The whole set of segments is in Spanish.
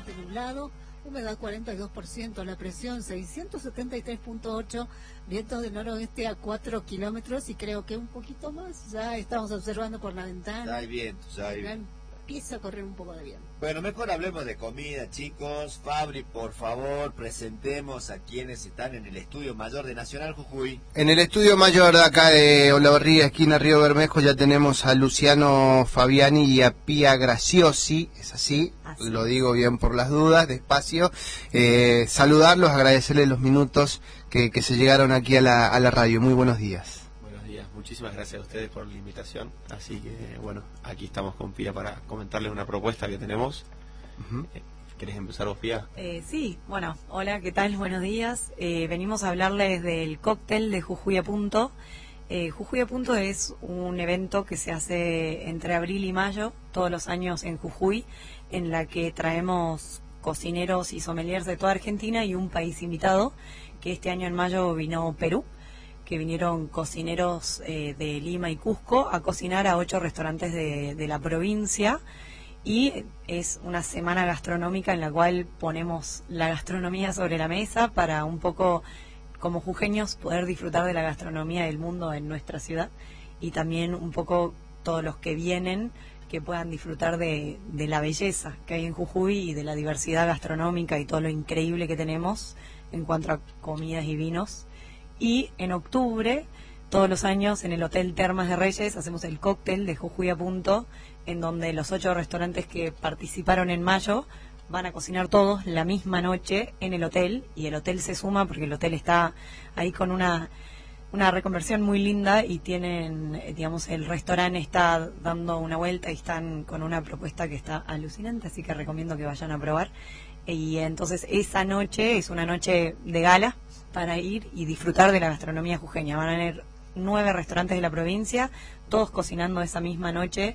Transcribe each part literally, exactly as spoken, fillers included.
parcialmente nublado, humedad cuarenta y dos por ciento, la presión seiscientos setenta y tres punto ocho, vientos de noroeste a cuatro kilómetros y creo que un poquito más, ya estamos observando por la ventana. Ya hay viento, ya hay viento. Empieza a correr un poco de viento. Bueno, mejor hablemos de comida, chicos. Fabri, por favor, presentemos a quienes están en el Estudio Mayor de Nacional Jujuy. En el Estudio Mayor de acá de Olavarría, esquina Río Bermejo, ya tenemos a Luciano Fabiani y a Pía Graciosi, es así, así. Lo digo bien por las dudas, despacio. Eh, saludarlos, agradecerles los minutos que, que se llegaron aquí a la, a la radio. Muy buenos días. Muchísimas gracias a ustedes por la invitación. Así que, bueno, aquí estamos con Pía para comentarles una propuesta que tenemos. Uh-huh. ¿Querés empezar vos, Pía? Eh, sí, bueno, hola, ¿qué tal? Buenos días. Eh, venimos a hablarles del cóctel de Jujuy a Punto. Eh, Jujuy a Punto es un evento que se hace entre abril y mayo, todos los años en Jujuy, en la que traemos cocineros y sommeliers de toda Argentina y un país invitado, que este año en mayo vino Perú, que vinieron cocineros eh, de Lima y Cusco a cocinar a ocho restaurantes de, de la provincia, y es una semana gastronómica en la cual ponemos la gastronomía sobre la mesa para un poco, como jujeños, poder disfrutar de la gastronomía del mundo en nuestra ciudad, y también un poco todos los que vienen que puedan disfrutar de, de la belleza que hay en Jujuy y de la diversidad gastronómica y todo lo increíble que tenemos en cuanto a comidas y vinos. Y en octubre, todos los años, en el Hotel Termas de Reyes, hacemos el cóctel de Jujuy a Punto, en donde los ocho restaurantes que participaron en mayo van a cocinar todos la misma noche en el hotel, y el hotel se suma porque el hotel está ahí con una, una reconversión muy linda, y tienen, digamos, el restaurante está dando una vuelta y están con una propuesta que está alucinante, así que recomiendo que vayan a probar. Y entonces esa noche es una noche de gala para ir y disfrutar de la gastronomía jujeña. Van a tener nueve restaurantes de la provincia, todos cocinando esa misma noche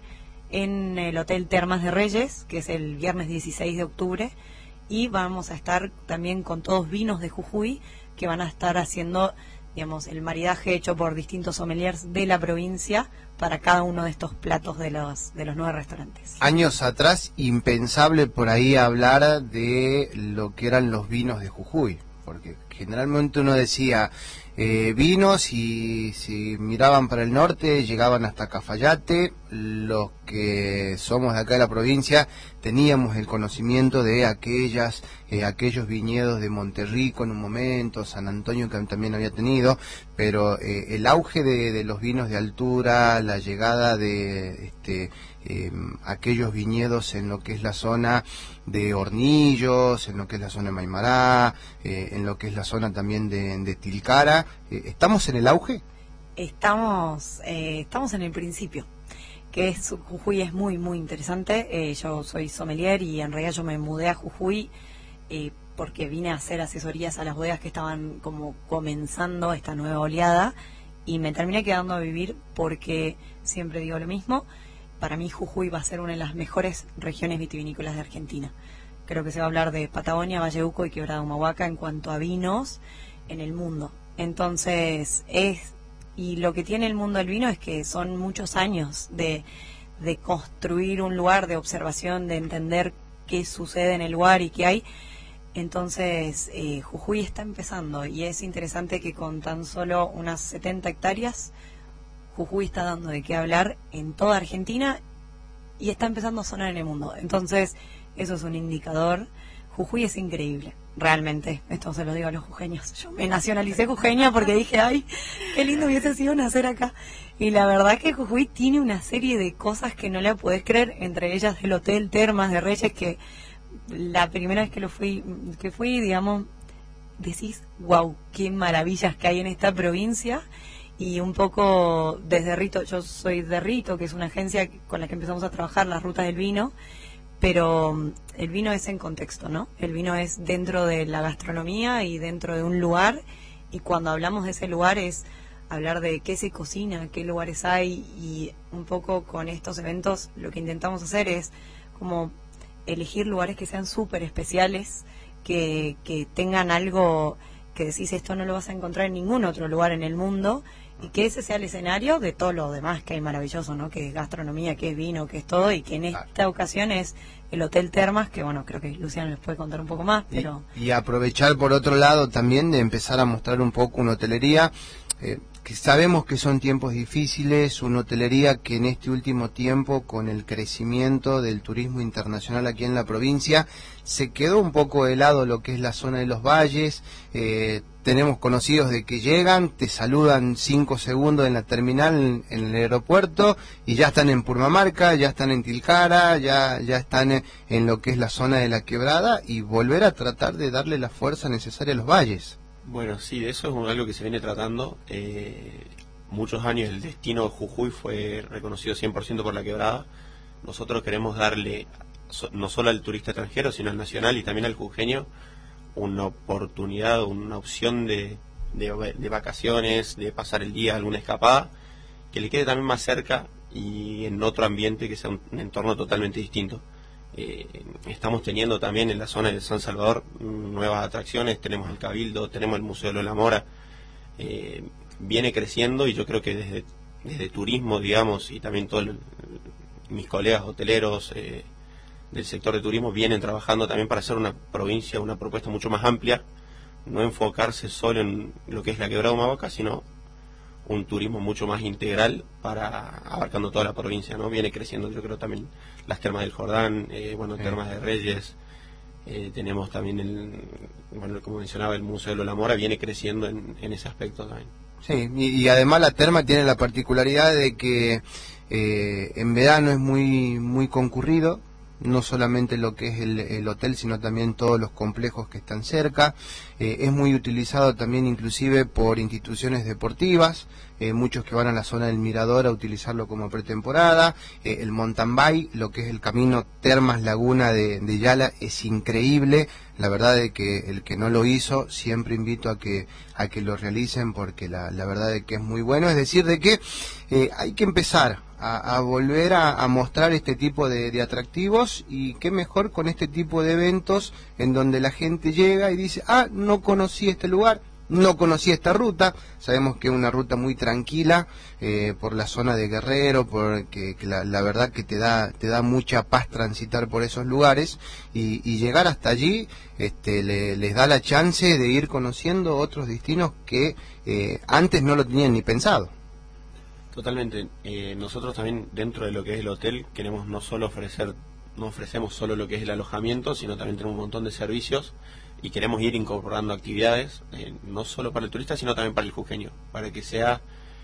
en el Hotel Termas de Reyes, que es el viernes dieciséis de octubre, y vamos a estar también con todos vinos de Jujuy, que van a estar haciendo, digamos, el maridaje hecho por distintos sommeliers de la provincia para cada uno de estos platos de los de los nueve restaurantes. Años atrás, impensable por ahí hablar de lo que eran los vinos de Jujuy, porque generalmente uno decía eh, vinos, y si miraban para el norte llegaban hasta Cafayate. Los que somos de acá de la provincia teníamos el conocimiento de aquellas eh, aquellos viñedos de Monterrico en un momento, San Antonio, que también había tenido, pero eh, el auge de, de los vinos de altura, la llegada de este eh, aquellos viñedos en lo que es la zona de Hornillos, en lo que es la zona de Maimará, eh, en lo que es la zona también de, de Tilcara. Eh, ¿estamos en el auge? Estamos, eh, estamos en el principio, que es Jujuy es muy, muy interesante. Eh, yo soy sommelier y en realidad yo me mudé a Jujuy eh, porque vine a hacer asesorías a las bodegas que estaban como comenzando esta nueva oleada, y me terminé quedando a vivir porque siempre digo lo mismo. Para mí Jujuy va a ser una de las mejores regiones vitivinícolas de Argentina. Creo que se va a hablar de Patagonia, Vallehuco y Quebrada Humahuaca en cuanto a vinos en el mundo. Entonces, es y lo que tiene el mundo del vino es que son muchos años de, de construir un lugar de observación, de entender qué sucede en el lugar y qué hay. Entonces, eh, Jujuy está empezando, y es interesante que con tan solo unas setenta hectáreas, Jujuy está dando de qué hablar en toda Argentina y está empezando a sonar en el mundo. Entonces, eso es un indicador. Jujuy es increíble, realmente. Esto se lo digo a los jujeños. Yo me nacionalicé jujeña porque dije, ay, qué lindo hubiese sido nacer acá. Y la verdad que Jujuy tiene una serie de cosas que no la podés creer, entre ellas el Hotel Termas de Reyes, que la primera vez que lo fui, que fui, digamos, decís, wow, qué maravillas que hay en esta provincia. Y un poco desde Rito, yo soy de Rito, que es una agencia con la que empezamos a trabajar las rutas del vino, pero el vino es en contexto, ¿no? El vino es dentro de la gastronomía y dentro de un lugar, y cuando hablamos de ese lugar es hablar de qué se cocina, qué lugares hay, y un poco con estos eventos lo que intentamos hacer es como elegir lugares que sean súper especiales, que, que tengan algo que decís esto no lo vas a encontrar en ningún otro lugar en el mundo, y que ese sea el escenario de todo lo demás que hay maravilloso, ¿no? Que es gastronomía, que es vino, que es todo, y que en esta ocasión es el Hotel Termas, que bueno, creo que Luciano les puede contar un poco más, pero... Y, y aprovechar por otro lado también de empezar a mostrar un poco una hotelería, eh, que sabemos que son tiempos difíciles, una hotelería que en este último tiempo, con el crecimiento del turismo internacional aquí en la provincia, se quedó un poco de lado lo que es la zona de los valles. eh, Tenemos conocidos de que llegan, te saludan cinco segundos en la terminal, en, en el aeropuerto, y ya están en Purmamarca, ya están en Tilcara, ya, ya están en, en lo que es la zona de la Quebrada, y volver a tratar de darle la fuerza necesaria a los valles. Bueno, sí, de eso es algo que se viene tratando. Eh, muchos años el destino de Jujuy fue reconocido cien por ciento por la Quebrada. Nosotros queremos darle, no solo al turista extranjero, sino al nacional y también al jujeño, una oportunidad, una opción de, de, de vacaciones, de pasar el día, alguna escapada, que le quede también más cerca y en otro ambiente que sea un, un entorno totalmente distinto. Eh, estamos teniendo también en la zona de San Salvador nuevas atracciones, tenemos el Cabildo, tenemos el Museo de Lola Mora, eh, viene creciendo, y yo creo que desde, desde turismo, digamos, y también todos mis colegas hoteleros, eh, del sector de turismo vienen trabajando también para hacer una provincia, una propuesta mucho más amplia, no enfocarse solo en lo que es la Quebrada Humahuaca, sino un turismo mucho más integral para abarcando toda la provincia, ¿no? Viene creciendo, yo creo, también las termas del Jordán, eh, bueno, termas de Reyes, eh, tenemos también el, bueno, como mencionaba, el Museo de Lola Mora viene creciendo en, en ese aspecto también. Sí, y, y además la terma tiene la particularidad de que eh, en verano es muy, muy concurrido, no solamente lo que es el, el hotel, sino también todos los complejos que están cerca. Eh, es muy utilizado también inclusive por instituciones deportivas, eh, muchos que van a la zona del Mirador a utilizarlo como pretemporada. Eh, el mountain bike, lo que es el camino Termas Laguna de, de Yala, es increíble. La verdad es que el que no lo hizo, siempre invito a que a que lo realicen, porque la, la verdad es que es muy bueno. Es decir, de que eh, hay que empezar a, a volver a, a mostrar este tipo de, de atractivos, y qué mejor con este tipo de eventos en donde la gente llega y dice, ah, no conocí este lugar, no conocí esta ruta. Sabemos que es una ruta muy tranquila, eh, por la zona de Guerrero, porque que la, la verdad que te da te da mucha paz transitar por esos lugares, y, y llegar hasta allí este, le, les da la chance de ir conociendo otros destinos que eh, antes no lo tenían ni pensado. Totalmente. Eh, nosotros también, dentro de lo que es el hotel, queremos no solo ofrecer, no ofrecemos solo lo que es el alojamiento, sino también tenemos un montón de servicios, y queremos ir incorporando actividades, eh, no solo para el turista, sino también para el jujeño, para que sea,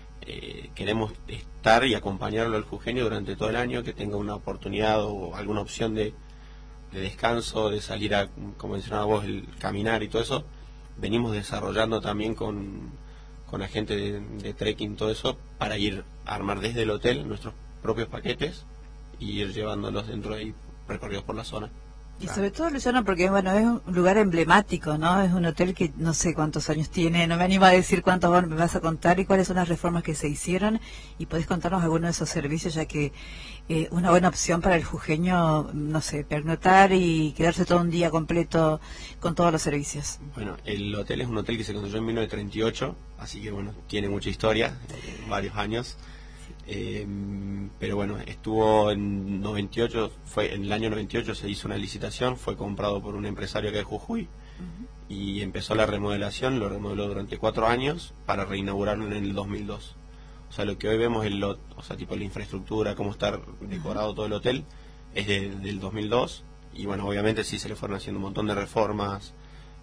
eh, queremos estar y acompañarlo al jujeño durante todo el año, que tenga una oportunidad o alguna opción de, de descanso, de salir a, como mencionaba vos, el caminar y todo eso. Venimos desarrollando también con... con la gente de, de trekking, todo eso, para ir a armar desde el hotel nuestros propios paquetes y ir llevándolos dentro de ahí, recorridos por la zona. Y sobre todo, Luciano, porque bueno, es un lugar emblemático, ¿no? Es un hotel que no sé cuántos años tiene, no me animo a decir cuántos me vas a contar y cuáles son las reformas que se hicieron, y podés contarnos algunos de esos servicios, ya que eh, una buena opción para el jujeño, no sé, pernoctar y quedarse todo un día completo con todos los servicios. Bueno, el hotel es un hotel que se construyó en mil novecientos treinta y ocho, así que bueno, tiene mucha historia, eh, varios años. Eh, pero bueno, estuvo en noventa y ocho, fue en el año noventa y ocho se hizo una licitación, fue comprado por un empresario acá de Jujuy, uh-huh. y empezó la remodelación, lo remodeló durante cuatro años para reinaugurarlo en el dos mil dos. O sea, lo que hoy vemos, el lot, o sea, tipo la infraestructura, cómo está decorado uh-huh. todo el hotel, es de, del dos mil dos, y bueno, obviamente sí se le fueron haciendo un montón de reformas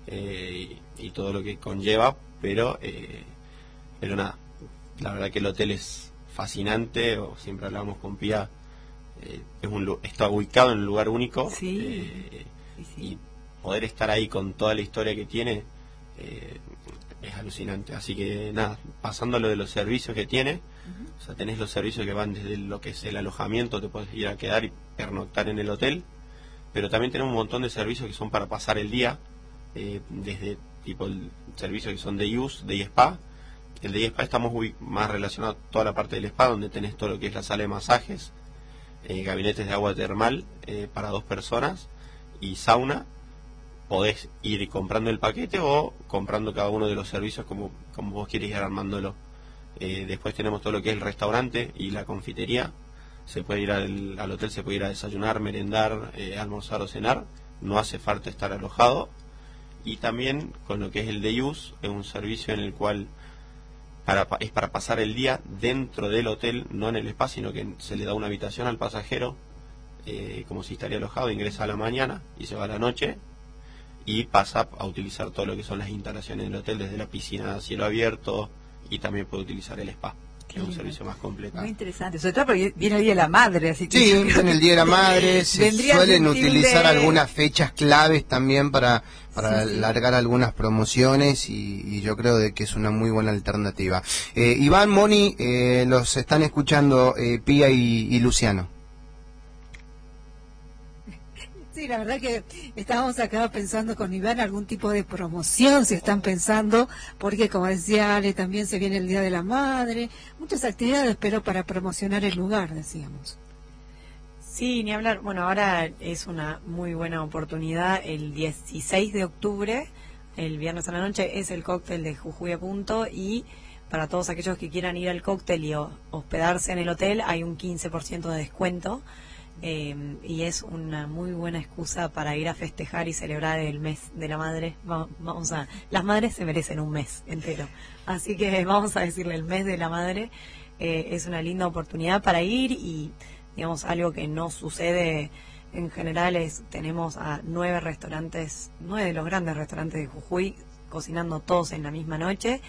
eh, y, y todo lo que conlleva, pero eh, pero nada, la verdad que el hotel es fascinante, o siempre hablábamos con Pía, eh, es un, está ubicado en un lugar único, sí, eh, sí, sí. y poder estar ahí con toda la historia que tiene eh, es alucinante. Así que nada, pasando a lo de los servicios que tiene, uh-huh. o sea, tenés los servicios que van desde lo que es el alojamiento, te puedes ir a quedar y pernoctar en el hotel, pero también tenemos un montón de servicios que son para pasar el día, eh, desde tipo el servicio que son de use, de spa. El de spa estamos más relacionados a toda la parte del spa, donde tenés todo lo que es la sala de masajes, eh, gabinetes de agua termal eh, para dos personas, y sauna, podés ir comprando el paquete o comprando cada uno de los servicios como, como vos quieres ir armándolo. Eh, después tenemos todo lo que es el restaurante y la confitería. Se puede ir al, al hotel, se puede ir a desayunar, merendar, eh, almorzar o cenar. No hace falta estar alojado. Y también con lo que es el day use, es un servicio en el cual para, es para pasar el día dentro del hotel, no en el spa, sino que se le da una habitación al pasajero, eh, como si estaría alojado, ingresa a la mañana y se va a la noche y pasa a utilizar todo lo que son las instalaciones del hotel, desde la piscina a cielo abierto, y también puede utilizar el spa, que es un servicio más completo. Muy interesante, sobre todo porque viene el Día de la Madre, así que... Sí, en el Día de la Madre se Vendría suelen sensible... utilizar algunas fechas claves también para, para Sí, sí. largar algunas promociones y, y yo creo de que es una muy buena alternativa. Eh, Iván, Moni, eh, los están escuchando eh, Pía y, y Luciano. Sí, la verdad que estábamos acá pensando con Iván algún tipo de promoción, si están pensando, porque como decía Ale, también se viene el Día de la Madre, muchas actividades, pero para promocionar el lugar, decíamos. Sí, ni hablar. Bueno, ahora es una muy buena oportunidad. El dieciséis de octubre, el viernes a la noche, es el cóctel de Jujuy a Punto, y para todos aquellos que quieran ir al cóctel y hospedarse en el hotel hay un quince por ciento de descuento. Eh, y es una muy buena excusa para ir a festejar y celebrar el mes de la madre. Va, vamos a, las madres se merecen un mes entero, así que vamos a decirle el mes de la madre. Eh, es una linda oportunidad para ir, y digamos algo que no sucede en general es, tenemos a nueve restaurantes, nueve de los grandes restaurantes de Jujuy cocinando todos en la misma noche,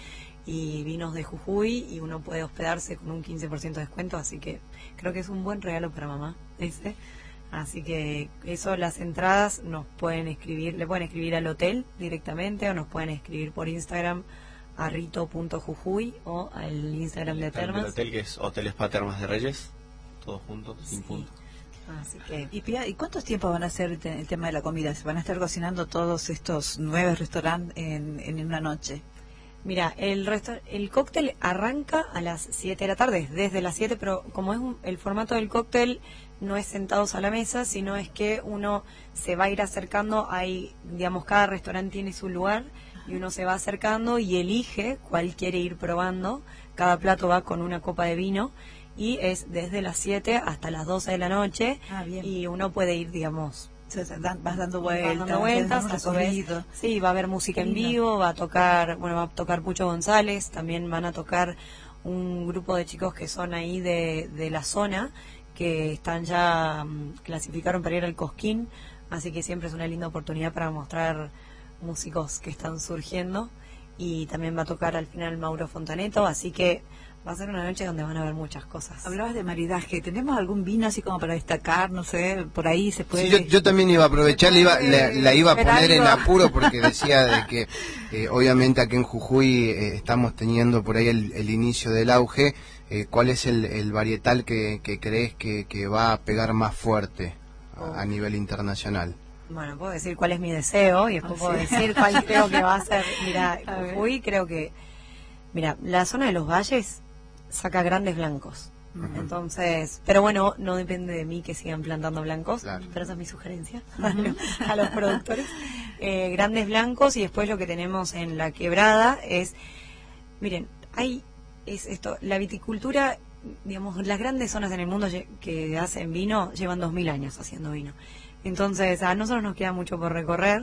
y vinos de Jujuy, y uno puede hospedarse con un quince por ciento de descuento, así que creo que es un buen regalo para mamá ese. Así que eso, las entradas nos pueden escribir, le pueden escribir al hotel directamente, o nos pueden escribir por Instagram a rito punto jujuy o al Instagram de Termas. El hotel, que es Hotel Spa Termas de Reyes, todos juntos, sin Sí. punto. Así que ¿Y, Pía, ¿Y cuántos tiempos van a hacer el, el tema de la comida? ¿Se van a estar cocinando todos estos nueve restaurantes en, en una noche? mira, el resto, el cóctel arranca a las siete de la tarde, desde las siete, pero como es un- el formato del cóctel no es sentados a la mesa, sino es que uno se va a ir acercando, hay, digamos, cada restaurante tiene su lugar, y uno se va acercando y elige cuál quiere ir probando. Cada plato va con una copa de vino, y es desde las siete hasta las doce de la noche, Ah, bien. y uno puede ir, digamos, O sea, dan- vas dando Vas vueltas, dando vueltas, un a su vez. recorrido. Sí, va a haber música en Lindo. vivo, va a tocar, bueno, va a tocar Pucho González, también van a tocar un grupo de chicos que son ahí de, de la zona, que están ya, mm, clasificaron para ir al Cosquín, así que siempre es una linda oportunidad para mostrar músicos que están surgiendo, y también va a tocar al final Mauro Fontaneto, así que va a ser una noche donde van a ver muchas cosas. Hablabas de maridaje, ¿tenemos algún vino así como para destacar? No sé, por ahí se puede... Sí, yo, yo también iba a aprovechar, le iba, la, la iba a Esperar poner en algo. apuro porque decía de que eh, obviamente aquí en Jujuy eh, estamos teniendo por ahí el, el inicio del auge. Eh, ¿Cuál es el, el varietal que, que crees que, que va a pegar más fuerte a, a nivel internacional? Bueno, puedo decir cuál es mi deseo, y después Ah, puedo sí. decir cuál creo que va a ser. Mira, A ver. Jujuy creo que... Mira, la zona de los valles saca grandes blancos. Ujú. Entonces, pero bueno, no depende de mí que sigan plantando blancos, Claro. pero esa es mi sugerencia a los productores. Eh, grandes blancos, y después lo que tenemos en la quebrada es, miren, hay es esto, la viticultura, digamos, las grandes zonas en el mundo lle- que hacen vino llevan dos mil años haciendo vino. Entonces, a nosotros nos queda mucho por recorrer.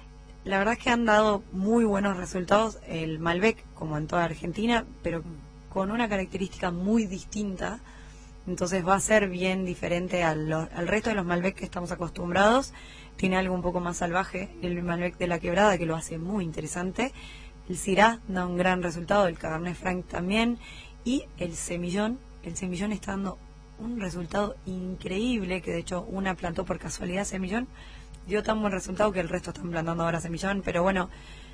La verdad es que han dado muy buenos resultados el Malbec, como en toda Argentina, pero con una característica muy distinta. Entonces va a ser bien diferente al, lo- al resto de los Malbec que estamos acostumbrados. Tiene algo un poco más salvaje, el Malbec de la Quebrada, que lo hace muy interesante. El Syrah da un gran resultado, el Cabernet Franc también, y el Semillón. El Semillón está dando un resultado increíble, que de hecho una plantó por casualidad Semillón, dio tan buen resultado que el resto están plantando ahora Semillón, pero bueno,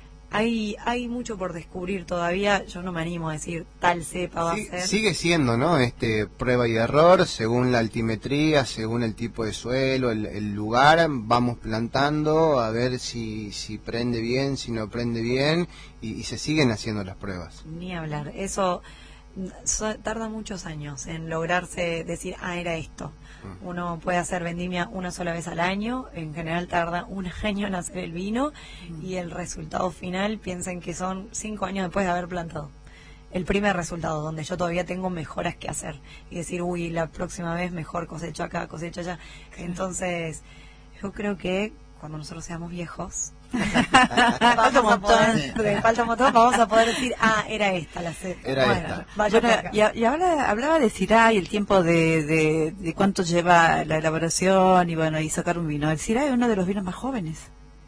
hay hay mucho por descubrir todavía. Yo no me animo a decir tal cepa va Sí, a ser. sigue siendo, ¿no? Este, prueba y error, según la altimetría, según el tipo de suelo, el, el lugar, vamos plantando a ver si, si prende bien, si no prende bien, y, y se siguen haciendo las pruebas. Ni hablar. Eso, so- tarda muchos años en lograrse decir, ah, era esto. Uno puede hacer vendimia una sola vez al año, en general tarda un año en hacer el vino y el resultado final, piensen que son cinco años después de haber plantado. El primer resultado, donde yo todavía tengo mejoras que hacer y decir, uy, la próxima vez mejor cosecho acá, cosecho allá. Entonces, yo creo que cuando nosotros seamos viejos, falta un vamos a poder, montón. porque falta un montón, vamos a poder decir, ah, era esta la sed. Era Bueno, esta. vaya Bueno, por acá. y, a- y ahora hablaba de Syrah y el tiempo de, de, de cuánto lleva la elaboración y bueno, y sacar un vino. El Syrah es uno de los vinos más jóvenes,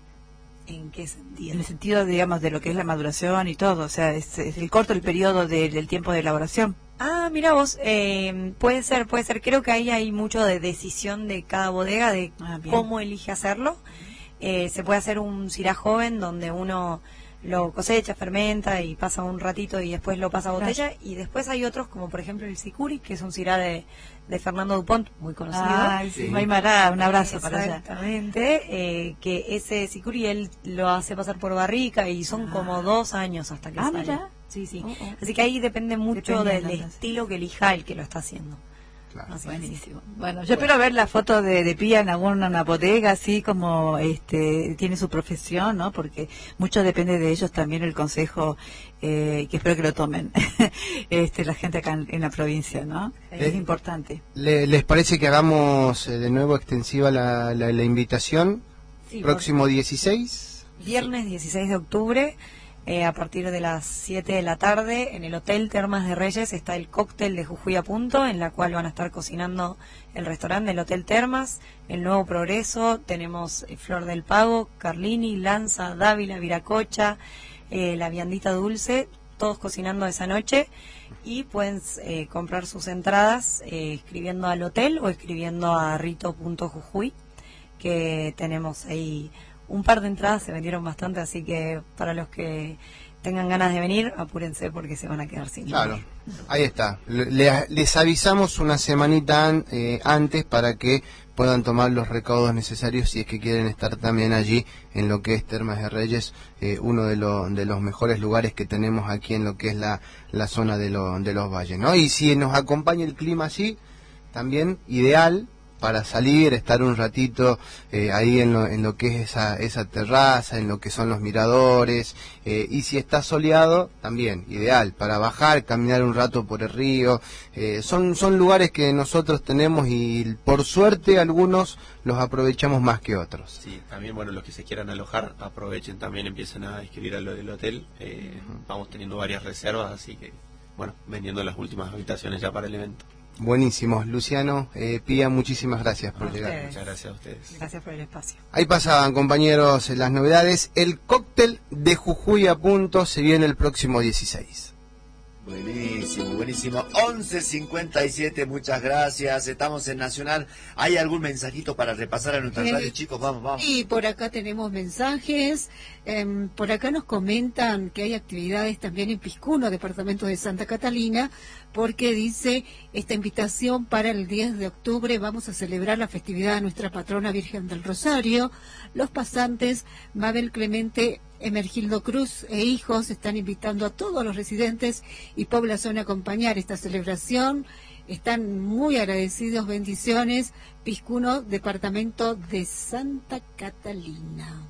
¿En qué sentido? en el sentido, digamos, de lo que es la maduración y todo. O sea, es, es el corto el periodo de- del tiempo de elaboración. Ah, mira vos, eh, puede ser, puede ser. Creo que ahí hay mucho de decisión de cada bodega de Ah, bien. cómo elige hacerlo. Eh, se puede hacer un Syrah joven donde uno lo cosecha, fermenta y pasa un ratito y después lo pasa a botella. Y después hay otros, como por ejemplo el Sicuri, que es un Syrah de, de Fernando Dupont, muy conocido. Ay, sí, Sí. Maimará, un abrazo para allá. Exactamente, eh, que ese Sicuri él lo hace pasar por barrica y son Ah. como dos años hasta que Ah, sale. mira. Sí, sí. Oh, oh. Así que ahí depende mucho Dependiendo, del entonces. estilo que elija el que lo está haciendo. Claro. Así que sí. Buenísimo. Bueno, yo espero ver la foto de, de Pía en alguna una bodega, así como este tiene su profesión, ¿no? Porque mucho depende de ellos también el consejo, eh, que espero que lo tomen este la gente acá en, en la provincia, ¿no? Sí. Es importante. Le- ¿Les parece que hagamos eh, de nuevo extensiva la, la, la invitación? Sí, Próximo dieciséis. Viernes dieciséis de octubre, eh, a partir de las siete de la tarde, en el Hotel Termas de Reyes está el cóctel de Jujuy a punto, en la cual van a estar cocinando el restaurante del Hotel Termas, el Nuevo Progreso, tenemos eh, Flor del Pago, Carlini, Lanza, Dávila, Viracocha, eh, la viandita dulce, todos cocinando esa noche, y pueden eh, comprar sus entradas eh, escribiendo al hotel o escribiendo a rito punto jujuy, que tenemos ahí un par de entradas, se vendieron bastante, así que para los que tengan ganas de venir, apúrense porque se van a quedar sin Claro, ir. ahí está. Le- les avisamos una semanita an- eh, antes para que puedan tomar los recaudos necesarios si es que quieren estar también allí en lo que es Termas de Reyes, eh, uno de, lo- de los mejores lugares que tenemos aquí en lo que es la, la zona de, lo- de los valles, ¿no? Y si nos acompaña el clima así, también ideal para salir, estar un ratito eh, ahí en lo, en lo que es esa, esa terraza, en lo que son los miradores, eh, y si está soleado, también ideal, para bajar, caminar un rato por el río. Eh, son, son lugares que nosotros tenemos y por suerte algunos los aprovechamos más que otros. Sí, también, bueno, los que se quieran alojar, aprovechen también, empiecen a escribir a lo del hotel. Eh, Vamos teniendo varias reservas, así que, bueno, vendiendo las últimas habitaciones ya para el evento. Buenísimos, Luciano, eh, Pía, muchísimas gracias por A llegar. ustedes. Muchas gracias a ustedes. Gracias por el espacio. Ahí pasaban, compañeros, las novedades. El cóctel de Jujuy a punto se viene el próximo dieciséis. Buenísimo, buenísimo. once cincuenta y siete, muchas gracias. Estamos en Nacional. ¿Hay algún mensajito para repasar a nuestras Eh, radios, chicos? Vamos, vamos. Y por acá tenemos mensajes. Em, por acá nos comentan que hay actividades también en Piscuno, departamento de Santa Catalina, porque dice esta invitación para el diez de octubre. Vamos a celebrar la festividad de nuestra patrona Virgen del Rosario. Los pasantes Mabel Clemente, Emergildo Cruz e hijos están invitando a todos los residentes y población a acompañar esta celebración. Están muy agradecidos, bendiciones. Piscuno, departamento de Santa Catalina.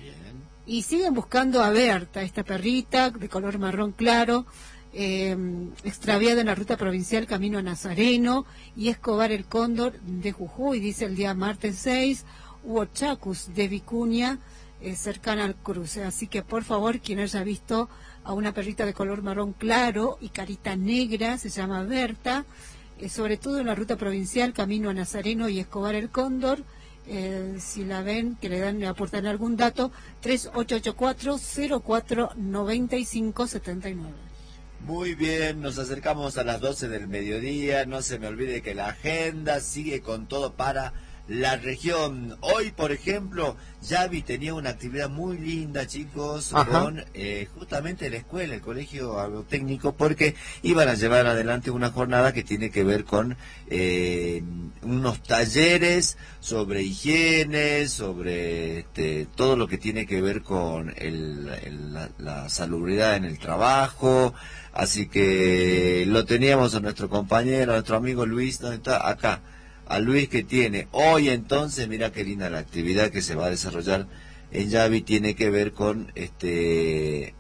Y siguen buscando a Berta, esta perrita de color marrón claro, eh, extraviada en la ruta provincial camino a Nazareno, y Escobar el Cóndor de Jujuy, dice el día martes seis, hubo Chacus de Vicuña, eh, cercana al cruce. Así que por favor, quien haya visto a una perrita de color marrón claro y carita negra, se llama Berta, eh, sobre todo en la ruta provincial camino a Nazareno y Escobar el Cóndor. Eh, si la ven, que le dan, le aportan algún dato, tres ocho ocho cuatro, cero cuatro nueve cinco siete nueve. Muy bien, nos acercamos a las doce del mediodía. No se me olvide que la agenda sigue con todo para la región. Hoy, por ejemplo, Yavi tenía una actividad muy linda, chicos, Ajá. con eh, justamente la escuela, el colegio agrotécnico, porque iban a llevar adelante una jornada que tiene que ver con eh, unos talleres sobre higiene, sobre este, todo lo que tiene que ver con el, el, la, la salubridad en el trabajo. Así que lo teníamos a nuestro compañero, a nuestro amigo Luis, ¿dónde está? Acá. A Luis, que tiene hoy, entonces, mira qué linda la actividad que se va a desarrollar en Yavi, tiene que ver con este,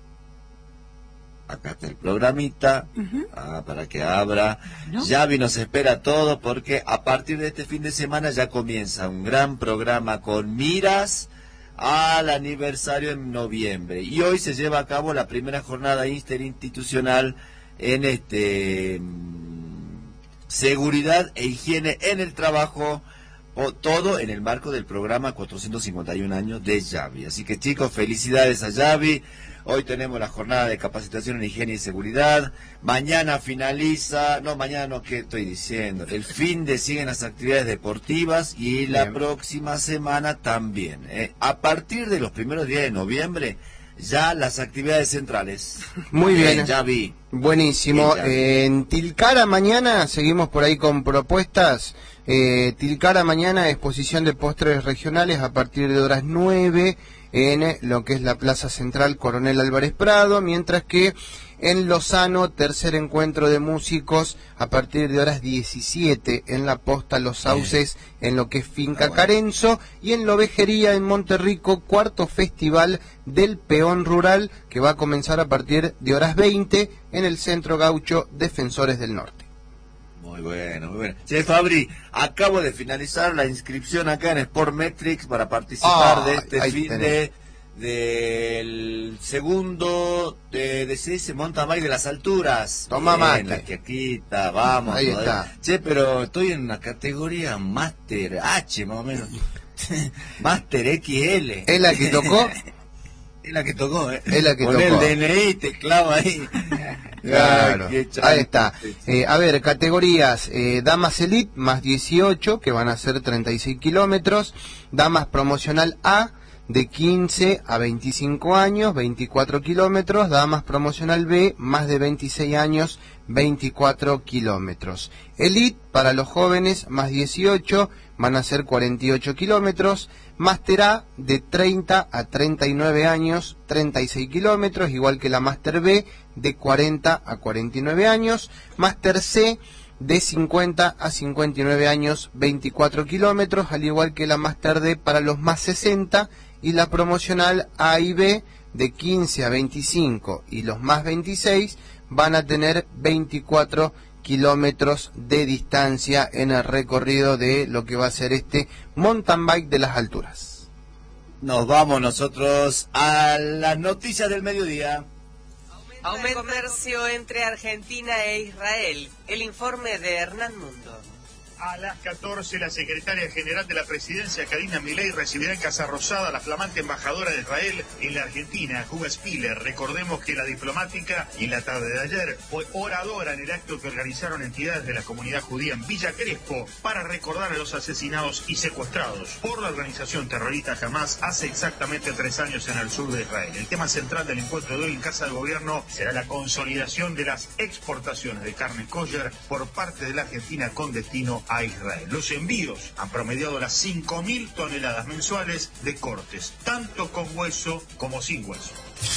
acá está el programita, Ujú. ah, para que abra. ¿No? Yavi nos espera a todos, porque a partir de este fin de semana ya comienza un gran programa con miras al aniversario en noviembre, y hoy se lleva a cabo la primera jornada interinstitucional en este seguridad e higiene en el trabajo, o todo en el marco del programa cuatrocientos cincuenta y un años de Yavi. Así que, chicos, felicidades a Yavi. Hoy tenemos la jornada de capacitación en higiene y seguridad. Mañana finaliza, no, mañana no, ¿qué estoy diciendo? El fin de siguen las actividades deportivas, y la Bien. próxima semana también. ¿eh? A partir de los primeros días de noviembre, ya las actividades centrales. Muy bien. En Yavi. Buenísimo. Bien, ya. Eh, en Tilcara mañana seguimos por ahí con propuestas. Eh, Tilcara mañana, exposición de postres regionales a partir de horas nueve en lo que es la Plaza Central Coronel Álvarez Prado, mientras que en Lozano, tercer encuentro de músicos a partir de horas diecisiete en la Posta Los Sauces, en lo que es Finca Ah, bueno. Carenzo, y en Lobejería en Monterrico, cuarto festival del peón rural, que va a comenzar a partir de horas veinte en el Centro Gaucho Defensores del Norte. Muy bueno, muy bueno. Che, Fabri, acabo de finalizar la inscripción acá en Sportmetrics para participar Ah, de este ahí fin tenés. de del segundo de, de se dice mountain bike de las alturas. Toma Bien, mate. la Quiaquita, vamos. Ahí todavía. está. Che, pero estoy en una categoría Master H, más o menos. Master X L. ¿Es la que tocó? Es la que tocó, ¿eh? Es la que Poné tocó. el D N I y te clava ahí. Claro, Ay, qué ahí está. chante. Eh, a ver, categorías, eh, Damas Elite más dieciocho, que van a ser treinta y seis kilómetros, Damas Promocional A de quince a veinticinco años, veinticuatro kilómetros, Damas Promocional B más de veintiséis años, veinticuatro kilómetros. Elite para los jóvenes más dieciocho, van a ser cuarenta y ocho kilómetros, Master A de treinta a treinta y nueve años, treinta y seis kilómetros, igual que la Master B de cuarenta a cuarenta y nueve años, Master C de cincuenta a cincuenta y nueve años, veinticuatro kilómetros, al igual que la Master D para los más sesenta, y la promocional A y B de quince a veinticinco y los más veintiséis van a tener veinticuatro kilómetros de distancia en el recorrido de lo que va a ser este mountain bike de las alturas. Nos vamos nosotros a las noticias del mediodía. Aumenta el comercio entre Argentina e Israel. El informe de Hernán Mundo. A las catorce, la secretaria general de la presidencia, Karina Milei, recibirá en Casa Rosada a la flamante embajadora de Israel en la Argentina, Juga Spiller. Recordemos que la diplomática, y en la tarde de ayer, fue oradora en el acto que organizaron entidades de la comunidad judía en Villa Crespo para recordar a los asesinados y secuestrados por la organización terrorista Hamas hace exactamente tres años en el sur de Israel. El tema central del encuentro de hoy en Casa del Gobierno será la consolidación de las exportaciones de carne kosher por parte de la Argentina con destino a Israel. Los envíos han promediado las cinco mil toneladas mensuales de cortes, tanto con hueso como sin hueso.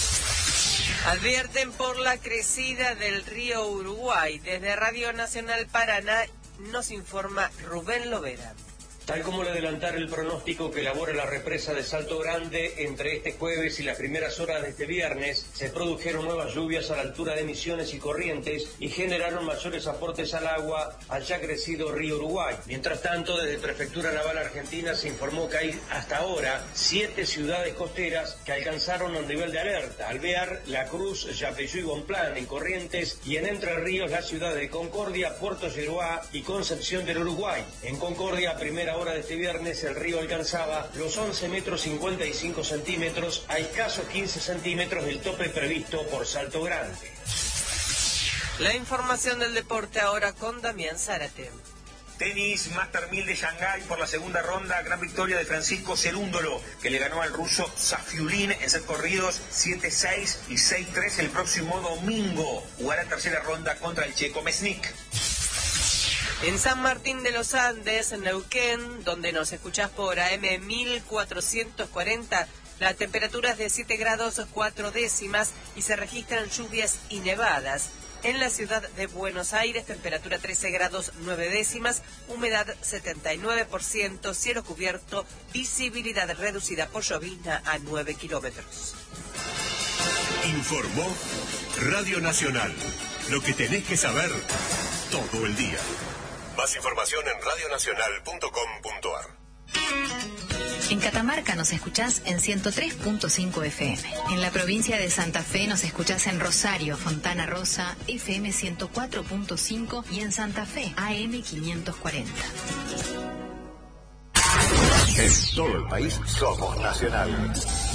Advierten por la crecida del río Uruguay. Desde Radio Nacional Paraná nos informa Rubén Lovera. Tal como le adelantara el pronóstico que elabora la represa de Salto Grande, entre este jueves y las primeras horas de este viernes se produjeron nuevas lluvias a la altura de Misiones y Corrientes y generaron mayores aportes al agua al ya crecido río Uruguay. Mientras tanto, desde Prefectura Naval Argentina se informó que hay hasta ahora siete ciudades costeras que alcanzaron un nivel de alerta: Alvear, La Cruz, Yapeyú y Bonplan en Corrientes, y en Entre Ríos las ciudades de Concordia, Puerto Yeruá y Concepción del Uruguay. En Concordia, a primera hora de este viernes, el río alcanzaba los once metros cincuenta y cinco centímetros a escasos quince centímetros del tope previsto por Salto Grande. La información del deporte ahora con Damián Zárate. Tenis, Master mil de Shanghái por la segunda ronda, gran victoria de Francisco Cerúndolo, que le ganó al ruso Safiulin en set corridos siete seis y seis tres. El próximo domingo jugará tercera ronda contra el checo Mesnik. En San Martín de los Andes, en Neuquén, donde nos escuchás por A M mil cuatrocientos cuarenta, la temperatura es de siete grados cuatro décimas y se registran lluvias y nevadas. En la ciudad de Buenos Aires, temperatura trece grados nueve décimas, humedad setenta y nueve por ciento, cielo cubierto, visibilidad reducida por llovizna a nueve kilómetros. Informó Radio Nacional. Lo que tenés que saber todo el día. Más información en radio nacional punto com punto a r. En Catamarca nos escuchás en ciento tres punto cinco F M. En la provincia de Santa Fe nos escuchás en Rosario, Fontana Rosa, F M ciento cuatro punto cinco y en Santa Fe, A M quinientos cuarenta. En todo el país somos Nacional.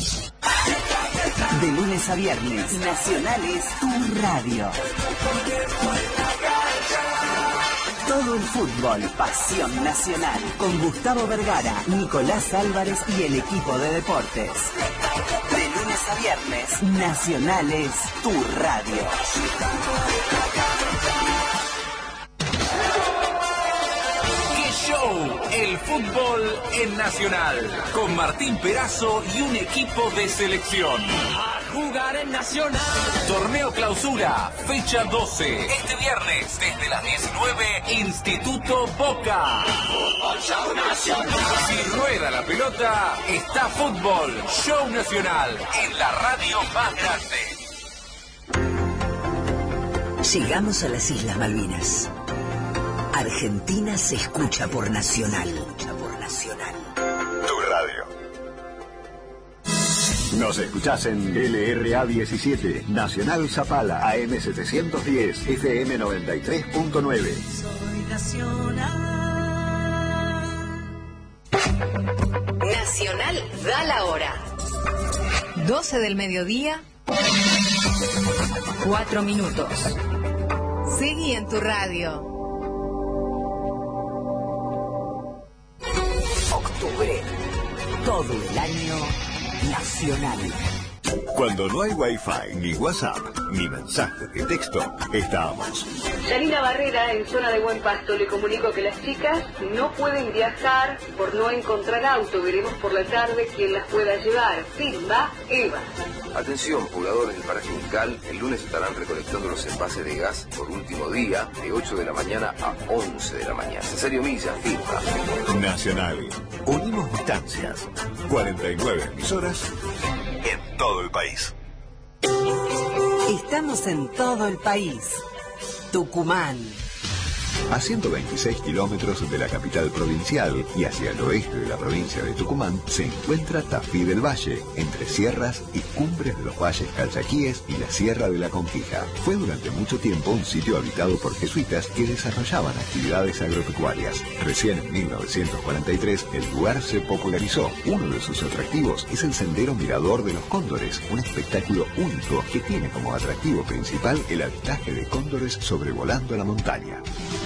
De lunes a viernes, Nacional es tu radio. Todo el fútbol, pasión nacional. Con Gustavo Vergara, Nicolás Álvarez y el equipo de deportes. De lunes a viernes, Nacional es tu radio. ¡Qué show! El fútbol en Nacional. Con Martín Perazo y un equipo de selección. Jugar en Nacional. Torneo Clausura, fecha doce. Este viernes, desde las diecinueve, Instituto Boca. Fútbol Show Nacional. Si rueda la pelota, está Fútbol Show Nacional en la radio más grande. Llegamos a las Islas Malvinas. Argentina se escucha por Nacional. Por Nacional. Tu radio. Nos escuchás en L R A diecisiete, Nacional Zapala, A M setecientos diez, F M noventa y tres punto nueve. Soy Nacional. Nacional da la hora. doce del mediodía, cuatro minutos. Seguí en tu radio. Octubre. Todo el año Nacional. Cuando no hay Wi-Fi, ni WhatsApp, ni mensajes de texto, estamos. Yanina Barrera, en zona de Buen Pasto, le comunico que las chicas no pueden viajar por no encontrar auto. Veremos por la tarde quién las pueda llevar. Firma Eva. Atención, pobladores del Paraje Uncal, el lunes estarán recolectando los envases de gas por último día, de ocho de la mañana a once de la mañana. Cesario Milla, firma. Nacional. Unimos distancias. cuarenta y nueve emisoras en todo el país. Estamos en todo el país. Tucumán. A ciento veintiséis kilómetros de la capital provincial y hacia el oeste de la provincia de Tucumán se encuentra Tafí del Valle, entre sierras y cumbres de los valles Calchaquíes y la Sierra de la Conquija. Fue durante mucho tiempo un sitio habitado por jesuitas que desarrollaban actividades agropecuarias. Recién en mil novecientos cuarenta y tres el lugar se popularizó. Uno de sus atractivos es el Sendero Mirador de los Cóndores, un espectáculo único que tiene como atractivo principal el avistaje de cóndores sobrevolando la montaña.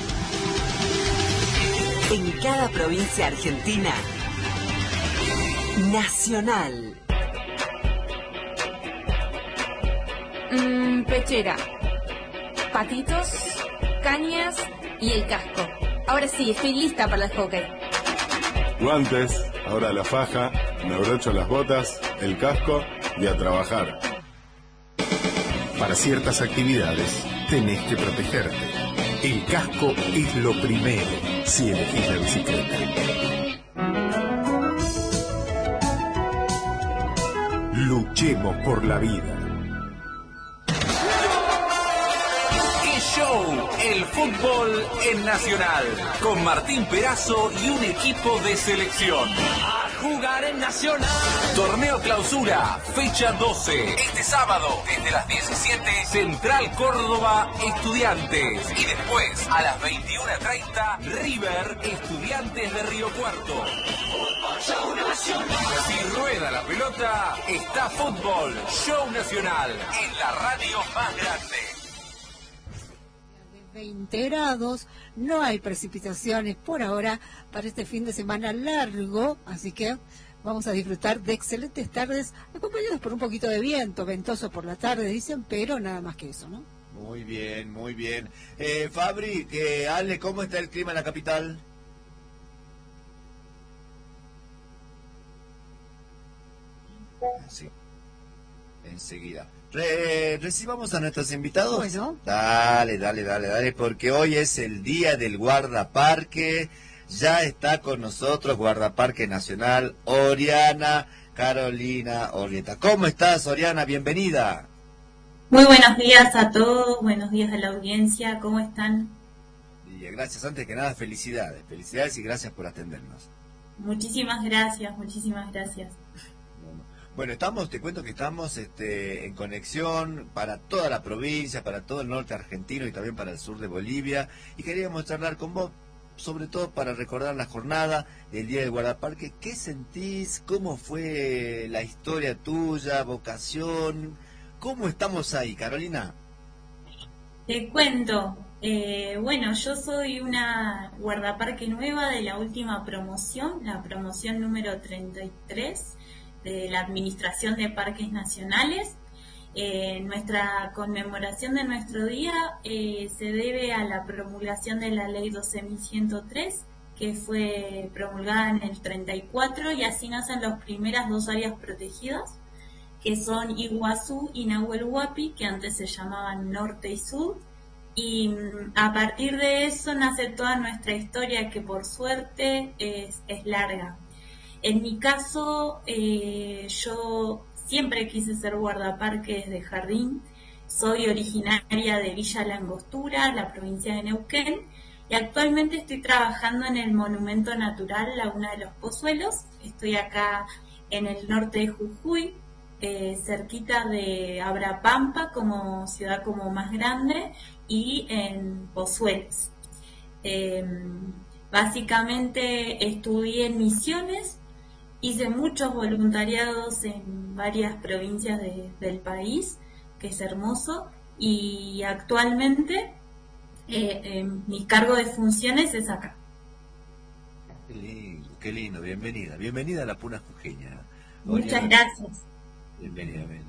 En cada provincia argentina, Nacional. Mm, pechera, patitos, cañas y el casco. Ahora sí, estoy lista para el hockey. Guantes, ahora la faja, me abrocho las botas, el casco y a trabajar. Para ciertas actividades tenés que protegerte. El casco es lo primero si elegís la bicicleta. Luchemos por la vida. ¡Qué show! El fútbol en Nacional. Con Martín Perazo y un equipo de selección. A jugar en Nacional. Torneo Clausura, fecha doce. Este sábado, desde las diecisiete, Central Córdoba, Estudiantes. Y después, a las veintiuna treinta, River, Estudiantes de Río Cuarto. Fútbol Show Nacional. Si rueda la pelota, está Fútbol Show Nacional en la radio más grande. veinte grados, no hay precipitaciones por ahora para este fin de semana largo, así que vamos a disfrutar de excelentes tardes, acompañados por un poquito de viento, ventoso por la tarde, dicen, pero nada más que eso, ¿no? Muy bien, muy bien. Eh, Fabri, que Ale, ¿cómo está el clima en la capital? Sí, enseguida. Re recibamos a nuestros invitados. Bueno. Dale, dale, dale, dale, porque hoy es el día del guardaparque. Ya está con nosotros Guardaparque Nacional, Oriana Carolina Orrieta. ¿Cómo estás, Oriana? Bienvenida. Muy buenos días a todos, buenos días a la audiencia, ¿cómo están? Y gracias, antes que nada, felicidades, felicidades y gracias por atendernos. Muchísimas gracias, muchísimas gracias. Bueno, estamos, te cuento que estamos este, en conexión para toda la provincia, para todo el norte argentino y también para el sur de Bolivia, y queríamos charlar con vos, sobre todo para recordar la jornada del Día del Guardaparque. ¿Qué sentís? ¿Cómo fue la historia tuya, vocación? ¿Cómo estamos ahí, Carolina? Te cuento, eh, bueno, yo soy una guardaparque nueva de la última promoción, la promoción número treinta y tres de la Administración de Parques Nacionales. Eh, nuestra conmemoración de nuestro día eh, se debe a la promulgación de la Ley doce mil ciento tres, que fue promulgada en el treinta y cuatro, y así nacen las primeras dos áreas protegidas, que son Iguazú y Nahuel Huapi, que antes se llamaban Norte y Sur, y a partir de eso nace toda nuestra historia, que por suerte es, es larga. En mi caso, eh, yo siempre quise ser guardaparque desde jardín. Soy originaria de Villa La Angostura, la provincia de Neuquén, y actualmente estoy trabajando en el Monumento Natural Laguna de los Pozuelos. Estoy acá en el norte de Jujuy, eh, cerquita de Abrapampa, como ciudad como más grande, y en Pozuelos. Eh, básicamente estudié en Misiones. Hice muchos voluntariados en varias provincias de, del país, que es hermoso, y actualmente eh, eh, mi cargo de funciones es acá. Qué lindo, qué lindo, bienvenida, bienvenida a la Puna Jujeña. Muchas gracias. Bienvenida, bienvenida.